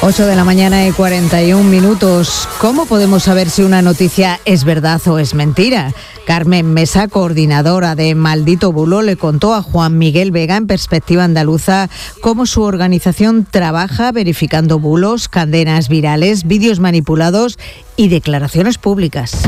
8 de la mañana y 41 minutos. ¿Cómo podemos saber si una noticia es verdad o es mentira? Carmen Mesa, coordinadora de Maldito Bulo, le contó a Juan Miguel Vega en Perspectiva Andaluza cómo su organización trabaja verificando bulos, cadenas virales, vídeos manipulados y declaraciones públicas.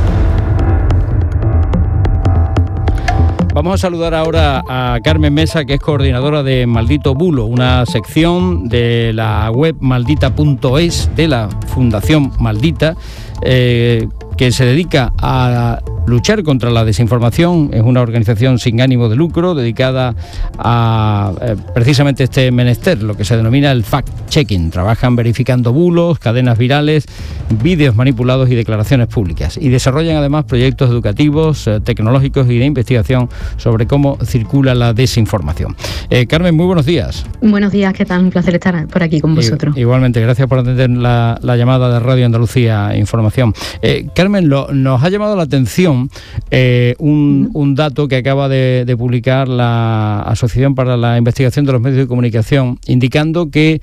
Vamos a saludar ahora a Carmen Mesa, que es coordinadora de Maldito Bulo, una sección de la web maldita.es de la Fundación Maldita, que se dedica a luchar contra la desinformación. Es una organización sin ánimo de lucro dedicada a precisamente este menester, lo que se denomina el fact-checking. Trabajan verificando bulos, cadenas virales, vídeos manipulados y declaraciones públicas. Y desarrollan además proyectos educativos, tecnológicos y de investigación sobre cómo circula la desinformación. Carmen, muy buenos días. Buenos días, ¿qué tal? Un placer estar por aquí con vosotros. Igualmente, gracias por atender la llamada de Radio Andalucía Información. Carmen, nos ha llamado la atención un dato que acaba de publicar la Asociación para la Investigación de los Medios de Comunicación, indicando que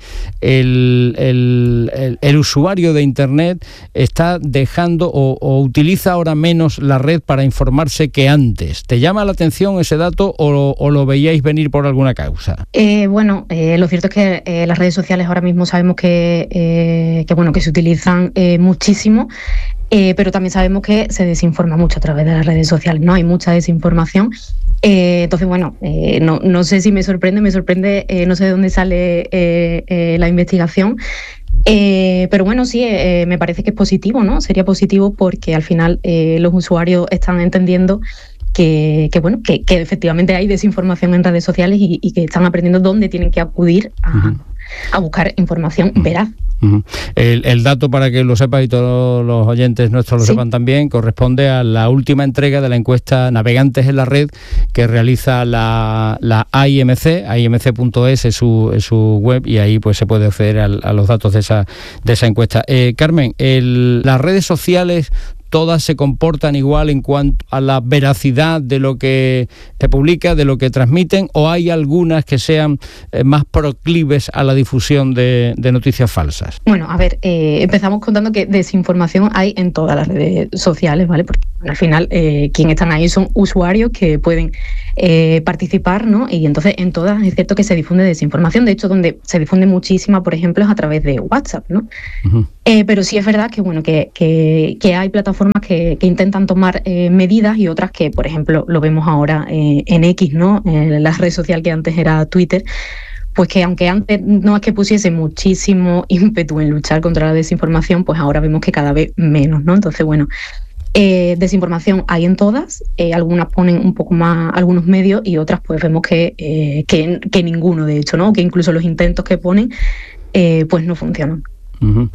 el usuario de Internet está dejando o utiliza ahora menos la red para informarse que antes. ¿Te llama la atención ese dato o lo veíais venir por alguna causa? Lo cierto es que las redes sociales ahora mismo sabemos que se utilizan muchísimo. Pero también sabemos que se desinforma mucho a través de las redes sociales, ¿no? Hay mucha desinformación. Entonces, no sé si me sorprende, no sé de dónde sale la investigación. Pero bueno, sí, me parece que es positivo, ¿no? Sería positivo porque al final los usuarios están entendiendo que efectivamente hay desinformación en redes sociales y que están aprendiendo dónde tienen que acudir a buscar información veraz. El dato, para que lo sepas y todos los oyentes nuestros lo sepan también, corresponde a la última entrega de la encuesta Navegantes en la Red que realiza la AIMC. AIMC.es es su web, y ahí pues se puede acceder a los datos de esa encuesta. Carmen, las redes sociales todas se comportan igual en cuanto a la veracidad de lo que se publica, de lo que transmiten, o hay algunas que sean más proclives a la difusión de noticias falsas? Bueno, a ver, empezamos contando que desinformación hay en todas las redes sociales, ¿vale? Porque al final quienes están ahí son usuarios que pueden participar, ¿no? Y entonces en todas es cierto que se difunde desinformación. De hecho, donde se difunde muchísima, por ejemplo, es a través de WhatsApp, ¿no? Uh-huh. Pero sí es verdad que hay plataformas que intentan tomar medidas, y otras que, por ejemplo, lo vemos ahora en X, ¿no? La red social que antes era Twitter, pues que aunque antes no es que pusiese muchísimo ímpetu en luchar contra la desinformación, pues ahora vemos que cada vez menos, ¿no? Entonces, desinformación hay en todas, algunas ponen un poco más algunos medios y otras pues vemos que ninguno, de hecho, ¿no? Que incluso los intentos que ponen pues no funcionan. Uh-huh.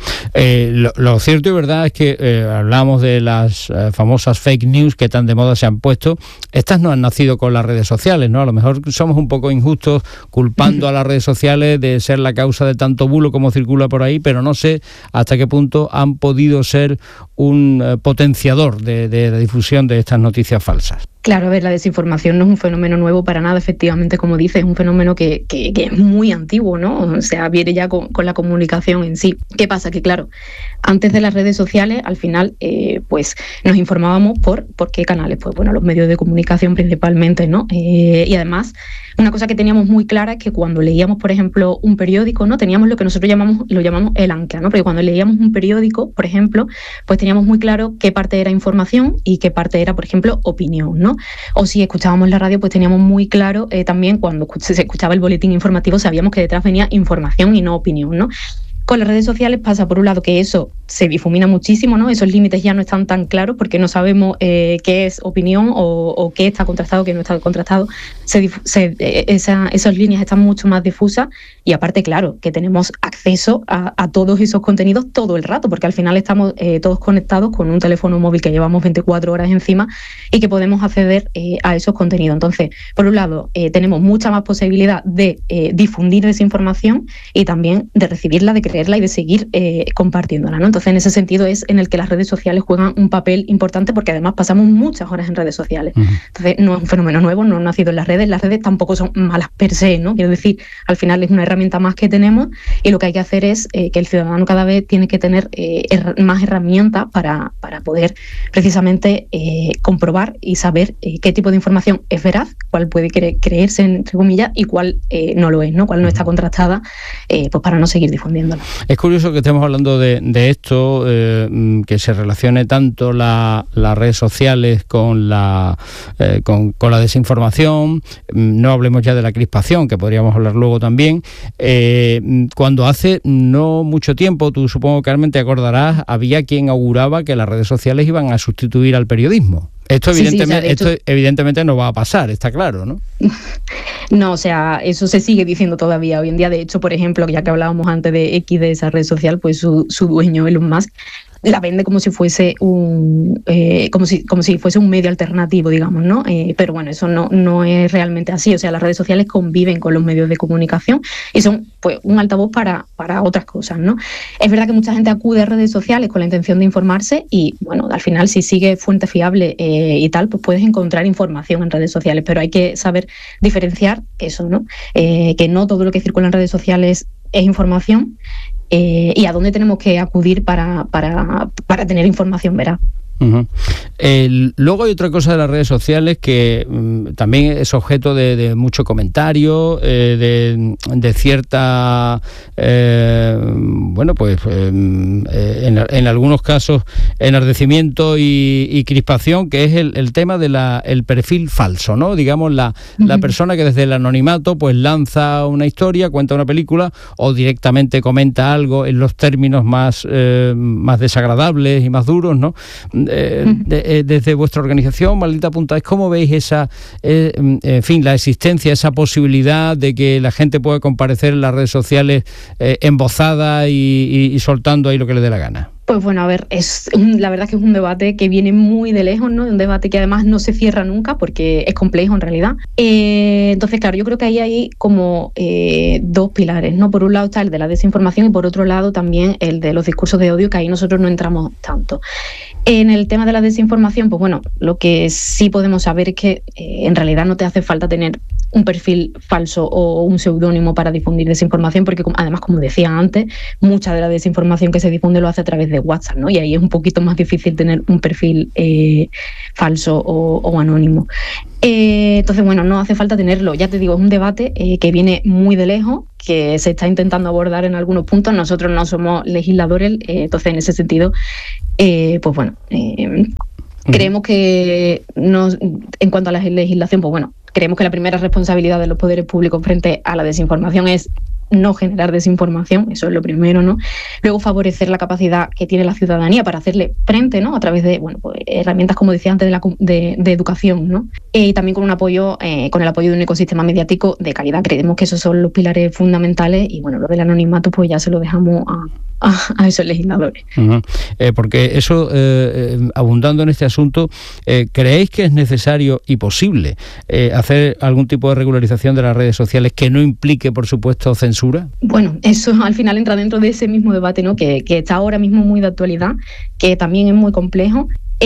Lo cierto y verdad es que hablamos de las famosas fake news que tan de moda se han puesto. Estas no han nacido con las redes sociales, ¿no? A lo mejor somos un poco injustos culpando a las redes sociales de ser la causa de tanto bulo como circula por ahí, pero no sé hasta qué punto han podido ser un potenciador de la difusión de estas noticias falsas. Claro, a ver, la desinformación no es un fenómeno nuevo para nada, efectivamente, como dices, es un fenómeno que es muy antiguo, ¿no? O sea, viene ya con la comunicación en sí. ¿Qué pasa? Que claro, antes de las redes sociales, al final, pues nos informábamos por qué canales, pues bueno, los medios de comunicación principalmente, ¿no? Y además, una cosa que teníamos muy clara es que cuando leíamos, por ejemplo, un periódico, ¿no? Teníamos lo que nosotros lo llamamos el ancla, ¿no? Porque cuando leíamos un periódico, por ejemplo, pues teníamos muy claro qué parte era información y qué parte era, por ejemplo, opinión, ¿no? O si escuchábamos la radio, pues teníamos muy claro también cuando se escuchaba el boletín informativo, sabíamos que detrás venía información y no opinión, ¿no? Con las redes sociales pasa, por un lado, que eso se difumina muchísimo, ¿no? Esos límites ya no están tan claros porque no sabemos qué es opinión o qué está contrastado, qué no está contrastado. Esas líneas están mucho más difusas y aparte, claro, que tenemos acceso a todos esos contenidos todo el rato, porque al final estamos todos conectados con un teléfono móvil que llevamos 24 horas encima y que podemos acceder a esos contenidos. Entonces, por un lado, tenemos mucha más posibilidad de difundir desinformación y también de recibirla, de creerla y de seguir compartiéndola, ¿no? Entonces, en ese sentido es en el que las redes sociales juegan un papel importante, porque además pasamos muchas horas en redes sociales. Entonces, no es un fenómeno nuevo, no ha nacido en las redes tampoco son malas per se, ¿no? Quiero decir, al final es una herramienta más que tenemos, y lo que hay que hacer es que el ciudadano cada vez tiene que tener más herramientas para poder precisamente comprobar y saber qué tipo de información es veraz, cuál puede creerse, entre comillas, y cuál no lo es, ¿no? Cuál no está contrastada, pues para no seguir difundiéndola. Es curioso que estemos hablando de esto, que se relacione tanto las redes sociales con la desinformación. No hablemos ya de la crispación, que podríamos hablar luego también. Cuando hace no mucho tiempo, tú supongo, Carmen, te acordarás, había quien auguraba que las redes sociales iban a sustituir al periodismo. Esto evidentemente no va a pasar, está claro, ¿no? No, o sea, eso se sigue diciendo todavía hoy en día. De hecho, por ejemplo, ya que hablábamos antes de X, de esa red social, pues su dueño, Elon Musk, la vende como si fuese un medio alternativo, digamos, ¿no? Pero bueno, eso no es realmente así. O sea, las redes sociales conviven con los medios de comunicación y son, pues, un altavoz para otras cosas, ¿no? Es verdad que mucha gente acude a redes sociales con la intención de informarse y, bueno, al final, si sigues fuentes fiables y tal, pues puedes encontrar información en redes sociales, pero hay que saber diferenciar eso, ¿no? Que no todo lo que circula en redes sociales es información. Y a dónde tenemos que acudir para tener información veraz. Uh-huh. Luego hay otra cosa de las redes sociales que también es objeto de mucho comentario, de cierta en algunos casos enardecimiento y crispación, que es el tema de el perfil falso, ¿no? Digamos, la persona que desde el anonimato pues lanza una historia, cuenta una película o directamente comenta algo en los términos más desagradables y más duros, ¿no? Desde vuestra organización, Maldita.es, ¿cómo veis esa, la existencia, esa posibilidad de que la gente pueda comparecer en las redes sociales embozada y soltando ahí lo que le dé la gana? Pues bueno, a ver, la verdad es que es un debate que viene muy de lejos, ¿no? Un debate que además no se cierra nunca porque es complejo en realidad. Entonces, claro, yo creo que ahí hay como dos pilares, ¿no? Por un lado está el de la desinformación y por otro lado también el de los discursos de odio, que ahí nosotros no entramos tanto. En el tema de la desinformación, pues bueno, lo que sí podemos saber es que en realidad no te hace falta tener un perfil falso o un seudónimo para difundir desinformación, porque además, como decía antes, mucha de la desinformación que se difunde lo hace a través de WhatsApp, ¿no? Y ahí es un poquito más difícil tener un perfil falso o anónimo. Entonces, bueno, no hace falta tenerlo. Ya te digo, es un debate que viene muy de lejos, que se está intentando abordar en algunos puntos. Nosotros no somos legisladores, entonces en ese sentido, pues bueno, creemos que en cuanto a la legislación, pues bueno, creemos que la primera responsabilidad de los poderes públicos frente a la desinformación es no generar desinformación, eso es lo primero, ¿no? Luego, favorecer la capacidad que tiene la ciudadanía para hacerle frente, ¿no? A través de, bueno, pues, herramientas, como decía antes, de educación, ¿no? Y también con el apoyo de un ecosistema mediático de calidad. Creemos que esos son los pilares fundamentales y, bueno, lo del anonimato pues ya se lo dejamos a esos legisladores. Uh-huh. Porque eso, abundando en este asunto, ¿creéis que es necesario y posible hacer algún tipo de regularización de las redes sociales que no implique, por supuesto, censura? Bueno, eso al final entra dentro de ese mismo debate, ¿no? Que está ahora mismo muy de actualidad, que también es muy complejo.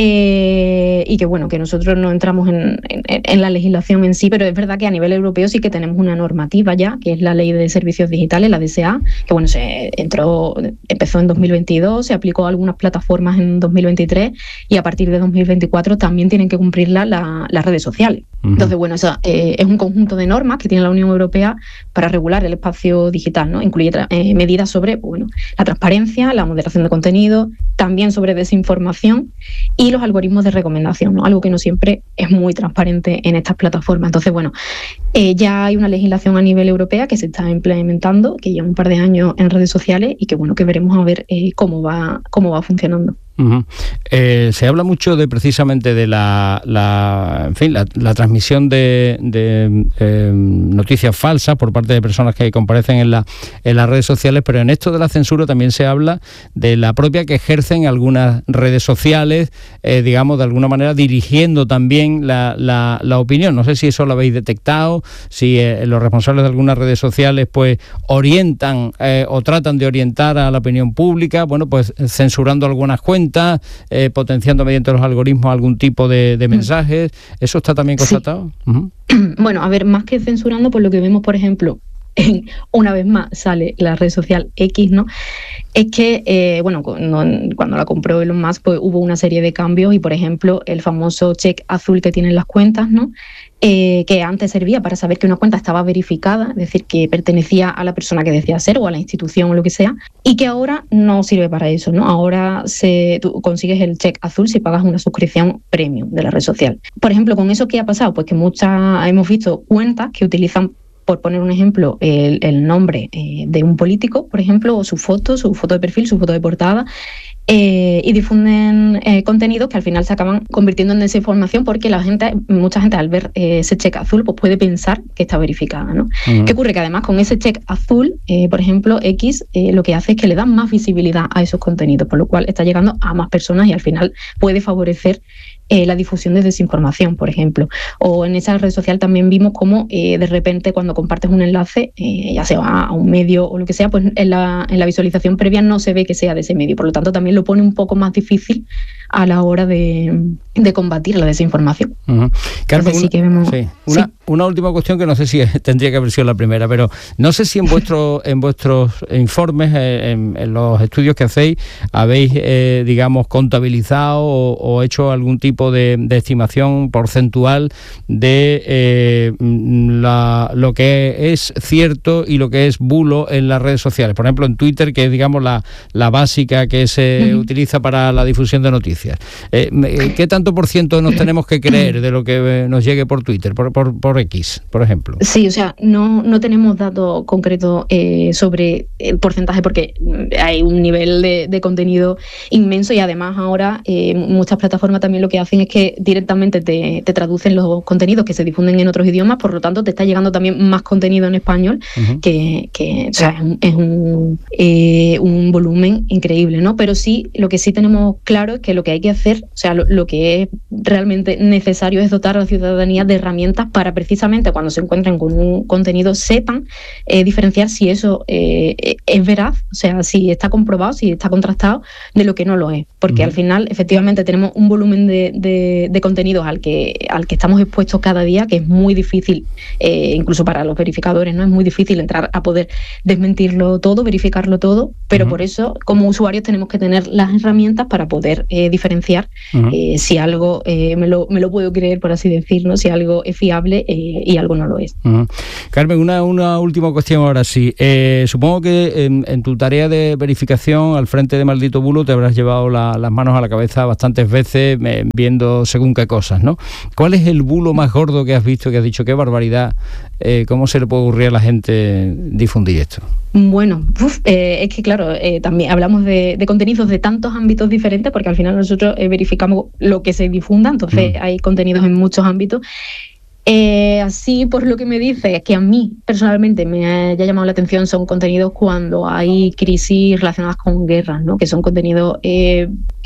Y que bueno, que nosotros no entramos en la legislación en sí, pero es verdad que a nivel europeo sí que tenemos una normativa ya, que es la Ley de Servicios Digitales, la DSA, que bueno, empezó en 2022, se aplicó a algunas plataformas en 2023 y a partir de 2024 también tienen que cumplirla las redes sociales. Uh-huh. Entonces, bueno, eso es un conjunto de normas que tiene la Unión Europea para regular el espacio digital, ¿no? Incluye medidas sobre, bueno, la transparencia, la moderación de contenido, también sobre desinformación y los algoritmos de recomendación, ¿no? Algo que no siempre es muy transparente en estas plataformas. Entonces, bueno, ya hay una legislación a nivel europea que se está implementando, que lleva un par de años en redes sociales y que, bueno, que veremos a ver cómo va funcionando. Uh-huh. Se habla mucho precisamente de la transmisión de noticias falsas por parte de personas que comparecen en las redes sociales, pero en esto de la censura también se habla de la propia que ejercen algunas redes sociales, digamos, de alguna manera dirigiendo también la opinión. No sé si eso lo habéis detectado, si los responsables de algunas redes sociales pues orientan o tratan de orientar a la opinión pública, bueno, pues censurando algunas cuentas, potenciando mediante los algoritmos algún tipo de mensajes. ¿Eso está también constatado? Sí. Uh-huh. Bueno, a ver, más que censurando, pues lo que vemos, por ejemplo, una vez más sale la red social X, ¿no? Es que, cuando la compró Elon Musk, pues hubo una serie de cambios y, por ejemplo, el famoso check azul que tienen las cuentas, ¿no? Que antes servía para saber que una cuenta estaba verificada, es decir, que pertenecía a la persona que decía ser o a la institución o lo que sea, y que ahora no sirve para eso, ¿no? Ahora tú consigues el check azul si pagas una suscripción premium de la red social. Por ejemplo, ¿con eso qué ha pasado? Pues que hemos visto cuentas que utilizan, por poner un ejemplo, el nombre de un político, por ejemplo, o su foto de perfil, su foto de portada, y difunden contenidos que al final se acaban convirtiendo en desinformación porque mucha gente al ver ese check azul pues puede pensar que está verificada, ¿no? Uh-huh. ¿Qué ocurre? Que además con ese check azul, por ejemplo, X lo que hace es que le da más visibilidad a esos contenidos, por lo cual está llegando a más personas y al final puede favorecer la difusión de desinformación, por ejemplo. O en esa red social también vimos cómo de repente cuando compartes un enlace, ya sea a un medio o lo que sea, pues en la visualización previa no se ve que sea de ese medio. Por lo tanto, también lo pone un poco más difícil a la hora de combatir la desinformación. Uh-huh. Carmen, una última cuestión que no sé si tendría que haber sido la primera, pero no sé si en vuestros informes, en los estudios que hacéis, habéis, digamos, contabilizado o hecho algún tipo de estimación porcentual de lo que es cierto y lo que es bulo en las redes sociales. Por ejemplo, en Twitter, que es, digamos, la básica que se utiliza para la difusión de noticias. ¿Qué tanto por ciento nos tenemos que creer de lo que nos llegue por Twitter, por X, por ejemplo? Sí, o sea, no tenemos datos concretos sobre el porcentaje porque hay un nivel de contenido inmenso y además ahora muchas plataformas también lo que hacen es que directamente te traducen los contenidos que se difunden en otros idiomas, por lo tanto te está llegando también más contenido en español, uh-huh, que o sea, es un volumen increíble, ¿no? Pero sí, lo que sí tenemos claro es que lo que hay que hacer, o sea, lo que es realmente necesario es dotar a la ciudadanía de herramientas para precisamente cuando se encuentren con un contenido sepan diferenciar si eso es veraz, o sea, si está comprobado, si está contrastado, de lo que no lo es. Porque al final, efectivamente, tenemos un volumen de contenidos al que estamos expuestos cada día, que es muy difícil, incluso para los verificadores, ¿no? Es muy difícil entrar a poder desmentirlo todo, verificarlo todo, pero por eso, como usuarios, tenemos que tener las herramientas para poder diferenciar si algo me lo puedo creer, por así decirlo, si algo es fiable y algo no lo es. Carmen, una última cuestión ahora sí. Supongo que en tu tarea de verificación al frente de Maldito Bulo te habrás llevado las manos a la cabeza bastantes veces viendo según qué cosas, ¿no? ¿Cuál es el bulo más gordo que has visto, que has dicho qué barbaridad? ¿Cómo se le puede ocurrir a la gente difundir esto? Bueno, es que claro, también hablamos de contenidos de tantos ámbitos diferentes porque al final nosotros verificamos lo que se difunda, entonces hay contenidos en muchos ámbitos. Así, por lo que me dice, que a mí personalmente me haya llamado la atención son contenidos cuando hay crisis relacionadas con guerras, ¿no? Que son contenidos que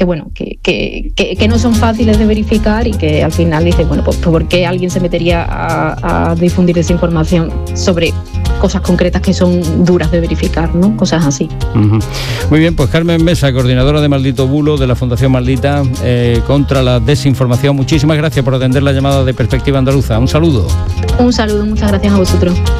no son fáciles de verificar y que al final dices, bueno, pues ¿por qué alguien se metería a difundir desinformación sobre cosas concretas que son duras de verificar, ¿no? Cosas así. Uh-huh. Muy bien, pues Carmen Mesa, coordinadora de Maldito Bulo de la Fundación Maldita contra la desinformación. Muchísimas gracias por atender la llamada de Perspectiva Andaluza. Un saludo. Un saludo, muchas gracias a vosotros.